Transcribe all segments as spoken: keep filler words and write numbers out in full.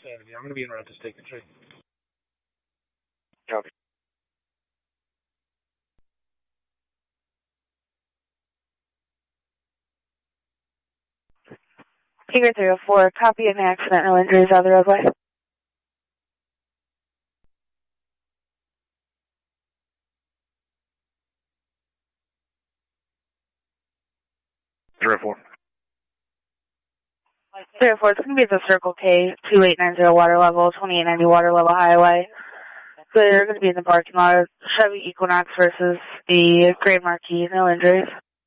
Saturday. I'm going to be in around to stick and tree. Copy. Figure three oh four, copy an accident, no injuries on the roadway. three oh four. three oh four, it's going to be the Circle K, two eight nine zero water level, twenty-eight ninety water level highway. So you're going to be in the parking lot of Chevy Equinox versus the Grand Marquis, no injuries.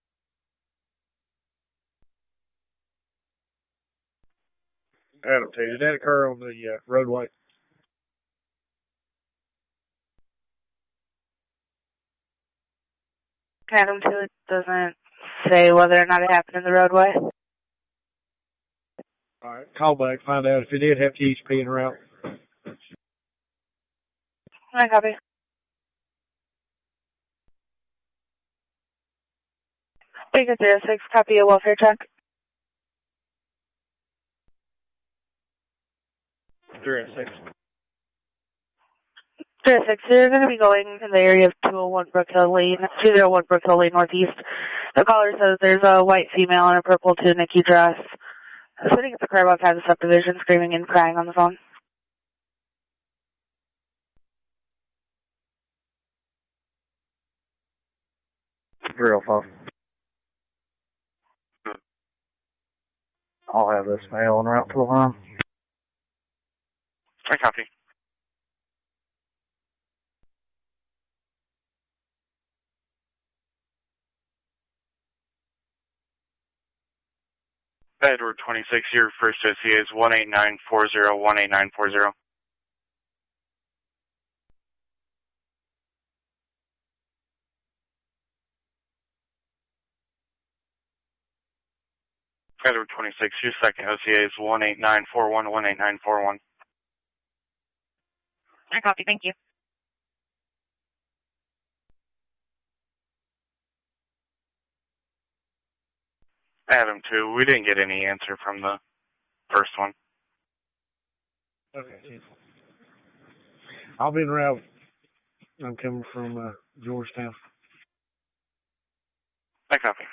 Adam two, did that occur on the uh, roadway? Adam two, it doesn't say whether or not it happened in the roadway. All right, call back, find out if it did have T H P in route. I copy. Figure three oh six, copy a welfare check. three oh six. three oh six, so you're going to be going in the area of two oh one Brook Hill Lane, two oh one Brook Hill Lane Northeast. The caller says there's a white female in a purple tunicky dress sitting at the curb outside the subdivision, screaming and crying on the phone. three oh five. I'll have this male en route to the line. I copy. Edward twenty-six, your first O C is one eight nine four zero, one eight nine four zero. Edward twenty-six, your second O C A is one eight nine four one, one eight nine four one. I copy, thank you. Adam two, we didn't get any answer from the first one. Okay. I'll be in route. I'm coming from uh, Georgetown. I copy.